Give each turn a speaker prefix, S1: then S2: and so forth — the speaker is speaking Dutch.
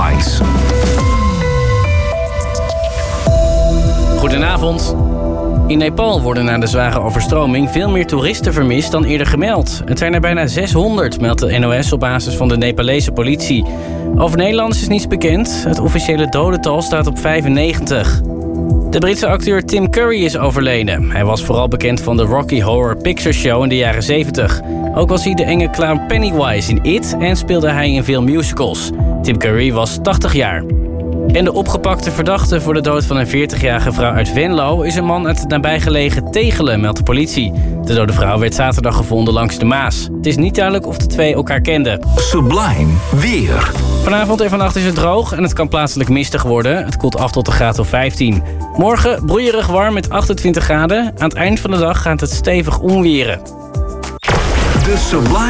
S1: Headlines.
S2: Goedenavond. In Nepal worden na de zware overstroming veel meer toeristen vermist dan eerder gemeld. Het zijn er bijna 600, meldt de NOS op basis van de Nepalese politie. Over Nederlanders is niets bekend. Het officiële dodental staat op 95. De Britse acteur Tim Curry is overleden. Hij was vooral bekend van de Rocky Horror Picture Show in de jaren 70. Ook was hij de enge clown Pennywise in It en speelde hij in veel musicals. Tim Curry was 80 jaar. En de opgepakte verdachte voor de dood van een 40-jarige vrouw uit Venlo is een man uit het nabijgelegen Tegelen, meldt de politie. De dode vrouw werd zaterdag gevonden langs de Maas. Het is niet duidelijk of de twee elkaar kenden.
S1: Sublime weer.
S2: Vanavond en vannacht is het droog en het kan plaatselijk mistig worden. Het koelt af tot een graad of 15. Morgen broeierig warm met 28 graden. Aan het eind van de dag gaat het stevig onweren.
S1: De Sublime